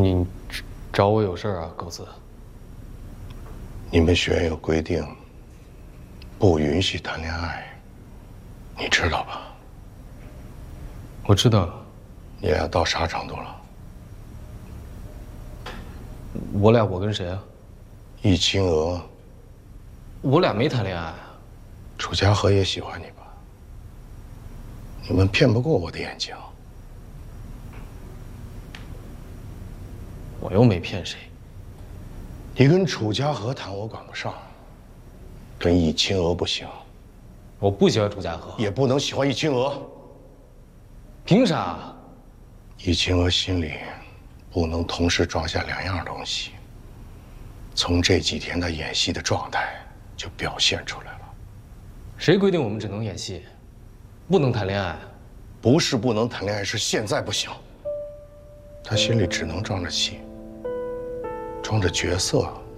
你找我有事啊，狗子？ 你们学院有规定，不允许谈恋爱，你知道吧？ 我知道。 你俩到啥程度了？ 我跟谁啊？ 易清娥。 我俩没谈恋爱啊。 楚家河也喜欢你吧？你们骗不过我的眼睛。 我又没骗谁。 你跟楚家河谈我管不上，跟易清娥不行。 我不喜欢楚家河， 也不能喜欢易清娥。 凭啥？ 易清娥心里不能同时装下两样东西，从这几天他演戏的状态就表现出来了。 谁规定我们只能演戏，不能谈恋爱？ 不是不能谈恋爱，是现在不行。他心里只能装着戏，装着角色。